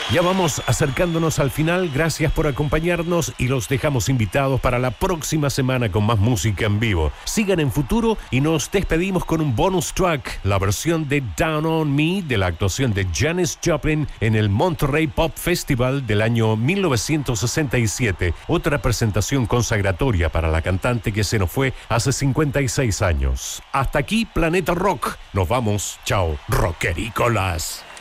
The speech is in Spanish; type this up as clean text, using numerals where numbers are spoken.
Ya vamos acercándonos al final. Gracias por acompañarnos y los dejamos invitados para la próxima semana con más música en vivo. Sigan en Futuro y nos despedimos con un bonus track, la versión de Down on Me de la actuación de Janis Joplin en el Monterrey Pop Festival del año 1967. Otra presentación consagratoria para la cantante que se nos fue hace 56 años. Hasta aquí Planeta Rock. Nos vamos. Chao, rockerícolas.